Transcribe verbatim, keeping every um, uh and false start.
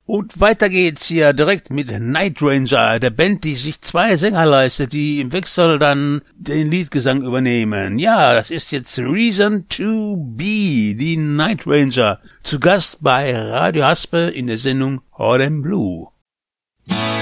Und weiter geht's hier direkt mit Night Ranger, der Band, die sich zwei Sänger leistet, die im Wechsel dann den Liedgesang übernehmen. Ja, das ist jetzt Reason to Be, die Night Ranger, zu Gast bei Radio Haspe in der Sendung Hot and Blue.